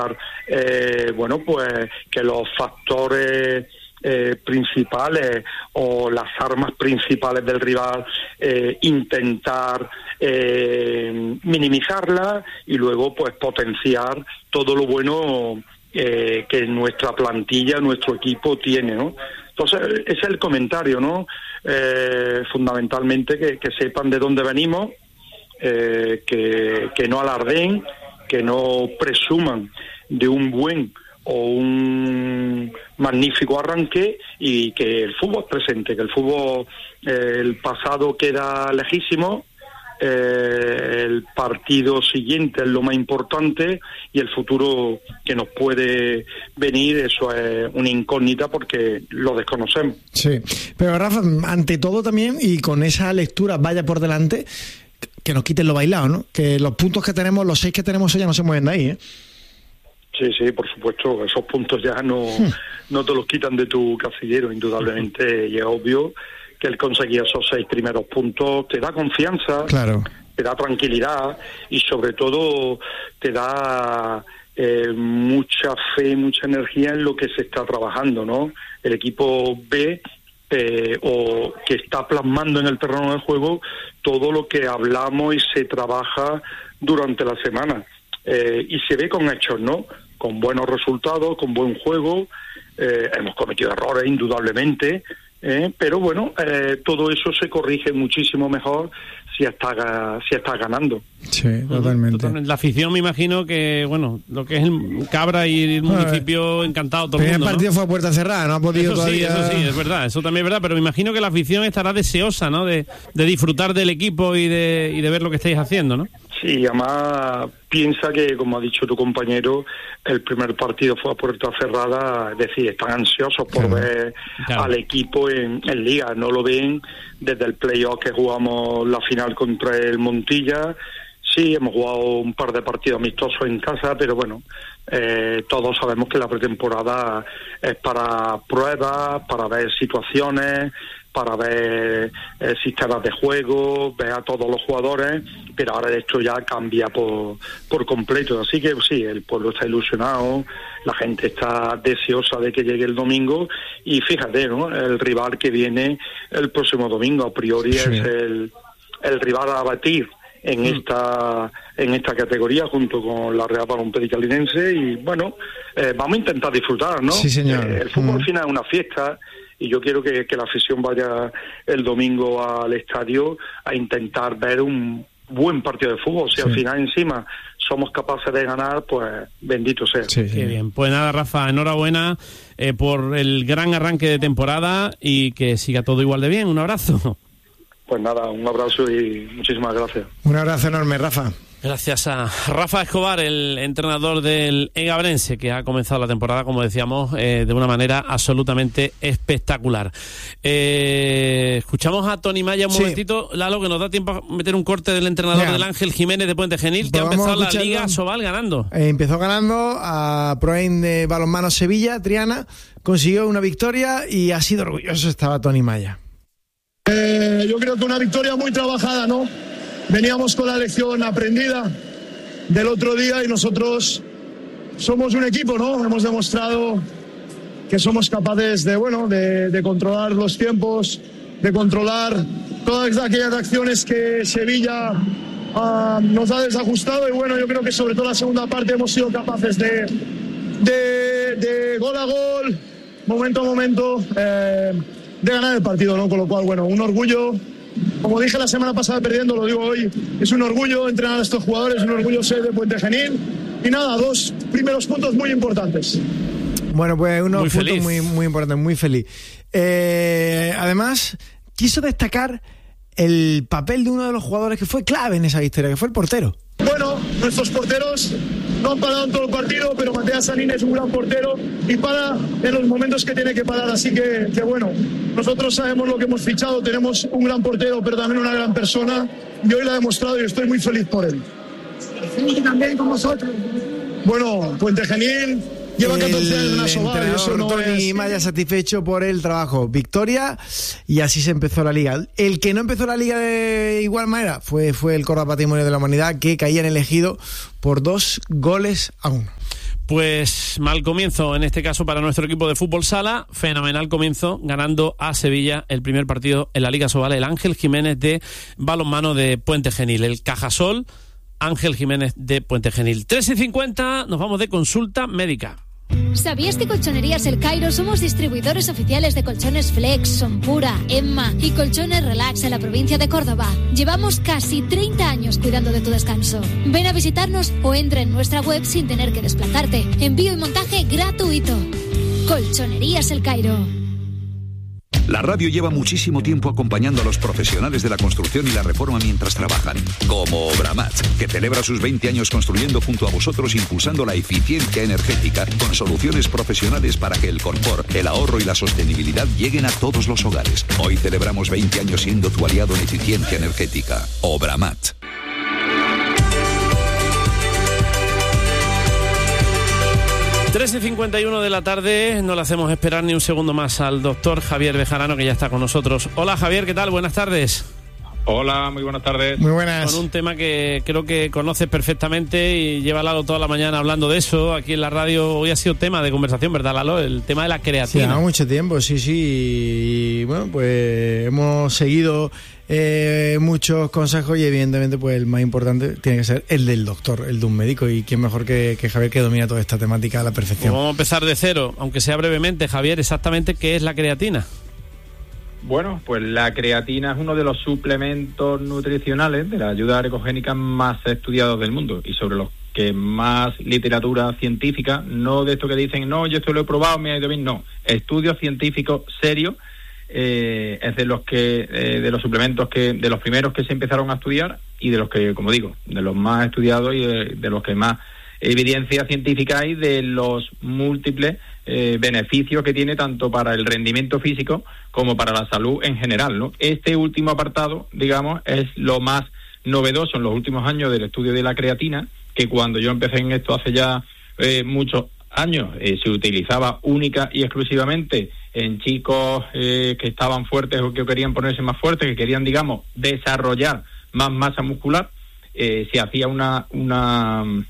intentar, pues que los factores principales o las armas principales del rival intentar minimizarlas y luego pues potenciar todo lo bueno que nuestra plantilla, nuestro equipo tiene, ¿no? Entonces ese es el comentario, ¿no? Fundamentalmente que sepan de dónde venimos, que no alardeen, que no presuman de un buen o un magnífico arranque y que el fútbol es presente, que el fútbol, el pasado queda lejísimo, el partido siguiente es lo más importante y el futuro que nos puede venir, eso es una incógnita porque lo desconocemos. Sí, pero Rafa, ante todo también, y con esa lectura vaya por delante, que nos quiten lo bailado, ¿no? Que los puntos que tenemos, los 6 que tenemos, ya no se mueven de ahí, ¿eh? Sí, por supuesto, esos puntos ya no te los quitan de tu casillero, indudablemente, y es obvio que el conseguir esos 6 primeros puntos te da confianza, claro, te da tranquilidad y sobre todo te da mucha fe, mucha energía en lo que se está trabajando, ¿no? El equipo ve o que está plasmando en el terreno de juego todo lo que hablamos y se trabaja durante la semana. Y se ve con hechos, ¿no? Con buenos resultados, con buen juego. Hemos cometido errores, indudablemente, pero bueno, todo eso se corrige muchísimo mejor si estás ganando. Sí, totalmente. La afición, me imagino que, bueno, lo que es el Cabra y el municipio, encantado todo el mundo, el partido, ¿no? Fue a puerta cerrada, no ha podido eso todavía... Eso sí, es verdad, eso también es verdad, pero me imagino que la afición estará deseosa, ¿no? De disfrutar del equipo y de ver lo que estáis haciendo, ¿no? Sí, además piensa que, como ha dicho tu compañero, el primer partido fue a puerta cerrada, es decir, están ansiosos por ver al equipo en Liga, no lo ven desde el playoff que jugamos la final contra el Montilla. Sí, hemos jugado un par de partidos amistosos en casa, pero bueno, todos sabemos que la pretemporada es para pruebas, para ver situaciones, para ver sistemas de juego, ver a todos los jugadores, pero ahora esto ya cambia por completo. Así que sí, el pueblo está ilusionado, la gente está deseosa de que llegue el domingo y fíjate, ¿no? El rival que viene el próximo domingo a priori es el rival a batir en esta categoría junto con la Real Balompédica Linense y bueno, vamos a intentar disfrutar, ¿no? Sí, señor. El fútbol al final es una fiesta y yo quiero que la afición vaya el domingo al estadio a intentar ver un buen partido de fútbol. Si al final encima somos capaces de ganar, pues bendito sea. Sí. Qué bien. Pues nada, Rafa, enhorabuena por el gran arranque de temporada y que siga todo igual de bien. Un abrazo. Pues nada, un abrazo y muchísimas gracias. Un abrazo enorme, Rafa. Gracias a Rafa Escobar, el entrenador del Egabrense, que ha comenzado la temporada, como decíamos, de una manera absolutamente espectacular. Escuchamos a Tony Maya un momentito, Lalo, que nos da tiempo a meter un corte del entrenador del Ángel Jiménez de Puente Genil, que ha empezado la Liga Sobal ganando. Empezó ganando a Proain de Balonmano Sevilla, Triana, consiguió una victoria y ha sido orgulloso, estaba Tony Maya. Yo creo que una victoria muy trabajada, ¿no? Veníamos con la lección aprendida del otro día y nosotros somos un equipo, ¿no? Hemos demostrado que somos capaces de controlar los tiempos, de controlar todas aquellas acciones que Sevilla nos ha desajustado y bueno, yo creo que sobre todo la segunda parte hemos sido capaces de gol a gol, momento a momento, de ganar el partido, ¿no? Con lo cual, bueno, un orgullo. Como dije la semana pasada perdiendo, lo digo hoy, es un orgullo entrenar a estos jugadores, un orgullo ser de Puente Genil. Y nada, 2 primeros puntos muy importantes. Bueno, pues unos puntos muy importantes, muy feliz. Además, quiso destacar el papel de uno de los jugadores que fue clave en esa victoria, que fue el portero. Bueno, nuestros porteros no han parado en todo el partido, pero Matías Sanín es un gran portero y para en los momentos que tiene que parar, así que bueno, nosotros sabemos lo que hemos fichado, tenemos un gran portero, pero también una gran persona, y hoy lo ha demostrado y estoy muy feliz por él. Sí, también con vosotros. Bueno, Puente Genil lleva 14 años en la Sobal, eso no Tony Maya satisfecho por el trabajo, victoria, y así se empezó la Liga. El que no empezó la Liga de igual manera fue el Córdoba Patrimonio de la Humanidad, que caía en el Ejido por 2-1. Pues mal comienzo en este caso para nuestro equipo de fútbol sala, fenomenal comienzo ganando a Sevilla el primer partido en la Liga Sobal, el Ángel Jiménez de balonmano de Puente Genil, el Cajasol Ángel Jiménez de Puente Genil. 3:50, nos vamos de consulta médica. ¿Sabías que Colchonerías El Cairo somos distribuidores oficiales de colchones Flex, Sonpura, Emma y colchones Relax en la provincia de Córdoba? Llevamos casi 30 años cuidando de tu descanso. Ven a visitarnos o entra en nuestra web sin tener que desplazarte. Envío y montaje gratuito. Colchonerías El Cairo. La radio lleva muchísimo tiempo acompañando a los profesionales de la construcción y la reforma mientras trabajan, como Obramat, que celebra sus 20 años construyendo junto a vosotros, impulsando la eficiencia energética con soluciones profesionales para que el confort, el ahorro y la sostenibilidad lleguen a todos los hogares. Hoy celebramos 20 años siendo tu aliado en eficiencia energética. Obramat. 13:51 de la tarde, no le hacemos esperar ni un segundo más al doctor Javier Bejarano, que ya está con nosotros. Hola Javier, ¿qué tal? Buenas tardes. Hola, muy buenas tardes. Muy buenas. Con un tema que creo que conoces perfectamente y lleva Lalo toda la mañana hablando de eso. Aquí en la radio hoy ha sido tema de conversación, ¿verdad, Lalo? El tema de la creatina. Sí, hace mucho tiempo, sí. Y bueno, pues hemos seguido muchos consejos y evidentemente pues el más importante tiene que ser el del doctor, el de un médico, y quién mejor que Javier, que domina toda esta temática a la perfección. Pues vamos a empezar de cero, aunque sea brevemente. Javier, exactamente ¿qué es la creatina? Bueno, pues la creatina es uno de los suplementos nutricionales de la ayuda glucogénica más estudiados del mundo y sobre los que más literatura científica, no de esto que dicen, no, yo esto lo he probado, me ha ido bien, no, estudios científicos serios, es de los que de los suplementos que de los primeros que se empezaron a estudiar y de los que, como digo, de los más estudiados y de los que más evidencia científica hay de los múltiples beneficios que tiene tanto para el rendimiento físico como para la salud en general, ¿no? Este último apartado, digamos, es lo más novedoso en los últimos años del estudio de la creatina, que cuando yo empecé en esto hace ya muchos años se utilizaba única y exclusivamente en chicos que estaban fuertes o que querían ponerse más fuertes, que querían, digamos, desarrollar más masa muscular. Se hacía un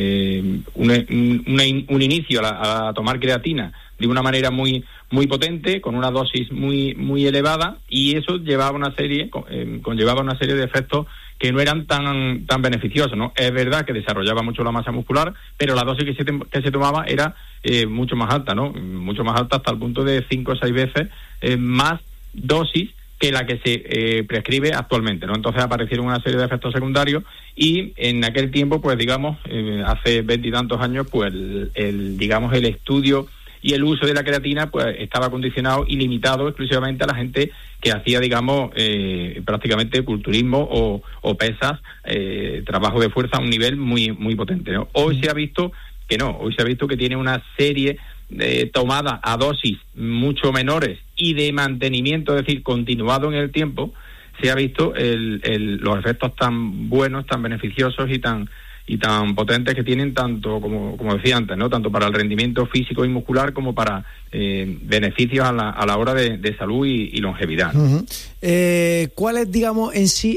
inicio a tomar creatina de una manera muy potente, con una dosis muy elevada, y eso llevaba conllevaba una serie de efectos que no eran tan beneficiosos, ¿no? Es verdad que desarrollaba mucho la masa muscular, pero la dosis que se tomaba era mucho más alta, ¿no? Mucho más alta, hasta el punto de 5 o 6 veces más dosis que la que se prescribe actualmente, ¿no? Entonces aparecieron una serie de efectos secundarios y en aquel tiempo, pues digamos, hace 20 y tantos años, pues el estudio y el uso de la creatina pues estaba condicionado y limitado exclusivamente a la gente que hacía, digamos, prácticamente culturismo o pesas, trabajo de fuerza a un nivel muy potente, ¿no? Hoy se ha visto que no, hoy se ha visto que tiene una serie tomada a dosis mucho menores y de mantenimiento, es decir, continuado en el tiempo, se ha visto los efectos tan buenos, tan beneficiosos y tan potentes que tienen, tanto como decía antes, ¿no? Tanto para el rendimiento físico y muscular como para beneficios a la hora de salud y longevidad. Uh-huh. ¿Cuál es, digamos, en sí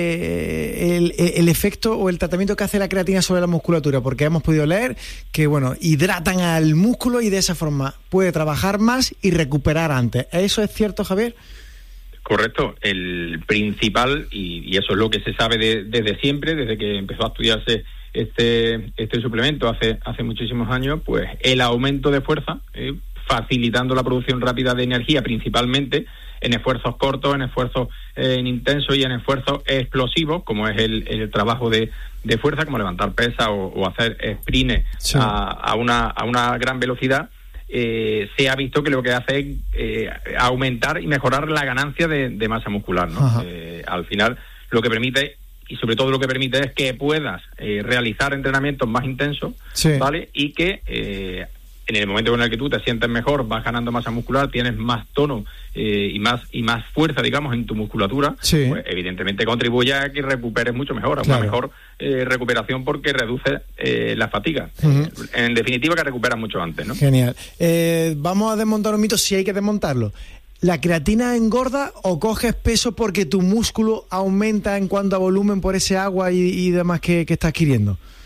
el efecto o el tratamiento que hace la creatina sobre la musculatura? Porque hemos podido leer que, bueno, hidratan al músculo y de esa forma puede trabajar más y recuperar antes. ¿Eso es cierto, Javier? Correcto. El principal, y eso es lo que se sabe desde siempre, desde que empezó a estudiarse este suplemento hace muchísimos años, pues el aumento de fuerza, facilitando la producción rápida de energía, principalmente en esfuerzos cortos, en esfuerzos intensos y en esfuerzos explosivos, como es el trabajo de fuerza, como levantar pesas o hacer sprints a una gran velocidad. Se ha visto que lo que hace es aumentar y mejorar la ganancia de masa muscular, ¿no? Al final lo que permite, y sobre todo lo que permite, es que puedas realizar entrenamientos más intensos, ¿vale? Y que en el momento en el que tú te sientes mejor, vas ganando masa muscular, tienes más tono y más fuerza, digamos, en tu musculatura, pues evidentemente contribuye a que recuperes mucho mejor, a una mejor recuperación, porque reduce la fatiga. En definitiva, que recuperas mucho antes, ¿no? Genial. Vamos a desmontar un mito, si hay que desmontarlo. ¿La creatina engorda o coges peso porque tu músculo aumenta en cuanto a volumen por ese agua y demás que está adquiriendo?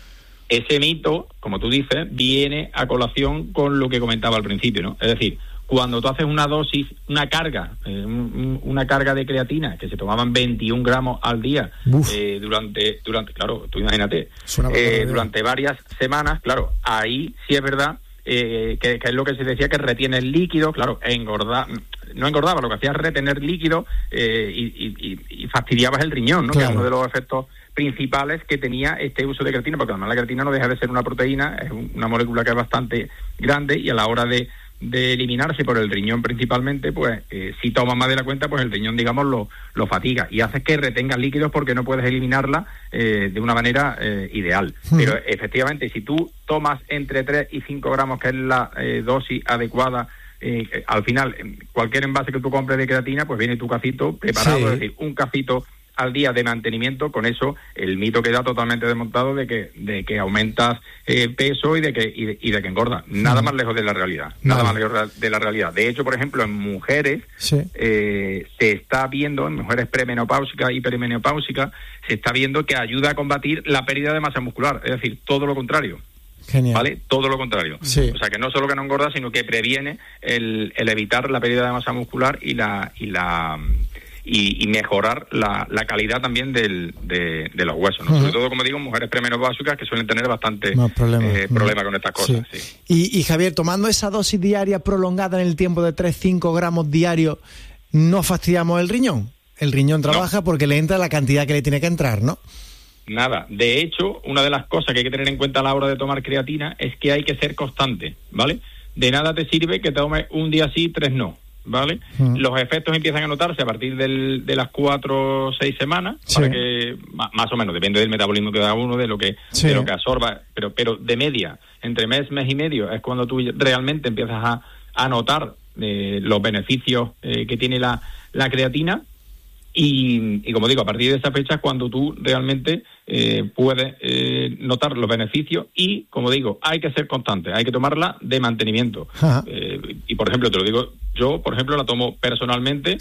ese mito, como tú dices, viene a colación con lo que comentaba al principio, ¿no? Es decir, cuando tú haces una dosis, una carga de creatina, que se tomaban 21 gramos al día durante, claro, tú imagínate, durante varias semanas, claro, ahí sí es verdad que es lo que se decía, que retiene el líquido, claro, no engordaba, lo que hacía es retener líquido y fastidiabas el riñón, ¿no? Claro. Que es uno de los efectos principales que tenía este uso de creatina, porque además la creatina no deja de ser una proteína, es una molécula que es bastante grande, y a la hora de eliminarse por el riñón principalmente, pues si tomas más de la cuenta, pues el riñón, digamos, lo fatiga y hace que retengas líquidos porque no puedes eliminarla de una manera ideal. Pero efectivamente, si tú tomas entre 3 y 5 gramos, que es la dosis adecuada, al final, cualquier envase que tú compres de creatina, pues viene tu cacito preparado, es decir, un cacito al día de mantenimiento. Con eso el mito queda totalmente desmontado de que aumentas peso y de que engordas. Nada más lejos de la realidad. Nada más lejos de la realidad. De hecho, por ejemplo, en mujeres se está viendo, en mujeres premenopáusicas y perimenopáusicas, se está viendo que ayuda a combatir la pérdida de masa muscular. Es decir, todo lo contrario. Genial. ¿Vale? Todo lo contrario. Sí. O sea, que no solo que no engorda, sino que previene el evitar la pérdida de masa muscular y mejorar la calidad también de los huesos, ¿no? Sobre todo, como digo, mujeres premenopáusicas, que suelen tener bastante problema con estas cosas. Sí. Y Javier, tomando esa dosis diaria prolongada en el tiempo de 3-5 gramos diarios, ¿no fastidiamos el riñón? El riñón trabaja porque le entra la cantidad que le tiene que entrar, ¿no? Nada. De hecho, una de las cosas que hay que tener en cuenta a la hora de tomar creatina es que hay que ser constante, ¿vale? De nada te sirve que tomes un día sí, 3 no, ¿vale? Los efectos empiezan a notarse a partir de las 4 o 6 semanas, para que más o menos, depende del metabolismo de cada uno, de lo que absorba, pero de media, entre mes y medio, es cuando tú realmente empiezas a notar los beneficios que tiene la creatina. Y como digo, a partir de esa fecha es cuando tú realmente puedes notar los beneficios y, como digo, hay que ser constante, hay que tomarla de mantenimiento. Y, por ejemplo, te lo digo, yo, por ejemplo, la tomo personalmente,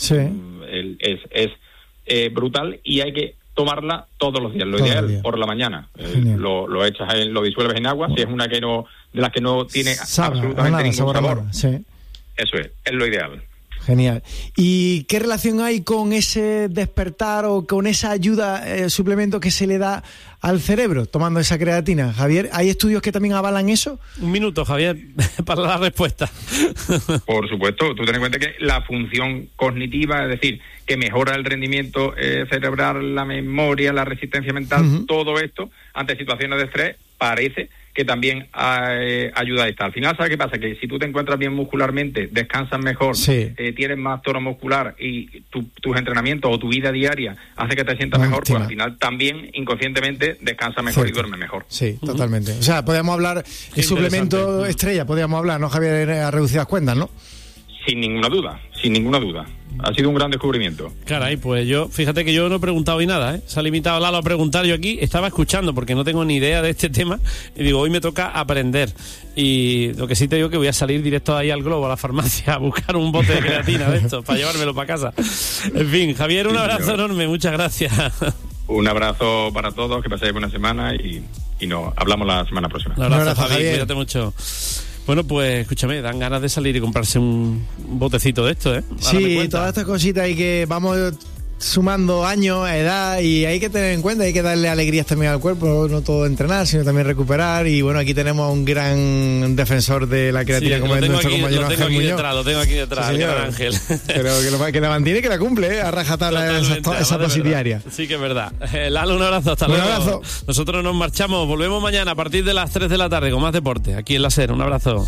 es brutal, y hay que tomarla todos los días. Lo ideal, por la mañana. Lo echas, lo disuelves en agua, si es una que no, de las que no tiene absolutamente ningún sabor. Eso es lo ideal. Genial. ¿Y qué relación hay con ese despertar o con esa ayuda, suplemento que se le da al cerebro tomando esa creatina? Javier, ¿hay estudios que también avalan eso? Un minuto, Javier, para la respuesta. Por supuesto. Tú ten en cuenta que la función cognitiva, es decir, que mejora el rendimiento cerebral, la memoria, la resistencia mental, todo esto, ante situaciones de estrés, parece que también ayuda a esta. Al final, ¿sabes qué pasa? Que si tú te encuentras bien muscularmente, descansas mejor, tienes más tono muscular y tus entrenamientos o tu vida diaria hace que te sientas mejor, pues al final también inconscientemente descansas mejor y duermes mejor. Sí, totalmente. O sea, podríamos hablar de suplemento estrella, podríamos hablar, ¿no, Javier? A reducidas cuentas, ¿no? Sin ninguna duda. Ha sido un gran descubrimiento. Caray, pues fíjate que yo no he preguntado hoy nada, ¿eh? Se ha limitado Lalo a preguntar. Yo aquí estaba escuchando porque no tengo ni idea de este tema y digo, hoy me toca aprender. Y lo que sí te digo que voy a salir directo ahí al Globo, a la farmacia, a buscar un bote de creatina de esto para llevármelo para casa. En fin, Javier, un abrazo enorme, muchas gracias. Un abrazo para todos, que paséis buena semana y nos hablamos la semana próxima. Un abrazo, Javier, cuídate mucho. Bueno, pues escúchame, dan ganas de salir y comprarse un botecito de esto, ¿eh? Sí, todas estas cositas y que vamos sumando años, edad, y hay que tener en cuenta, hay que darle alegrías también al cuerpo, no todo entrenar, sino también recuperar. Y bueno, aquí tenemos a un gran defensor de la creatina, como es nuestro compañero Ángel Muñoz. Lo tengo aquí detrás, sí, Ángel. Pero que la mantiene, que la cumple, a rajatabla esa dosis diaria. Sí que es verdad. Lalo, un abrazo, hasta luego. Un abrazo. Nosotros nos marchamos, volvemos mañana a partir de las 3 de la tarde con más deporte, aquí en la SER. Un abrazo.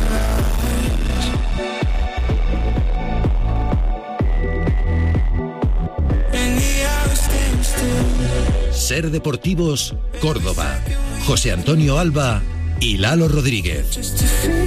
SER Deportivos, Córdoba. José Antonio Alba y Lalo Rodríguez.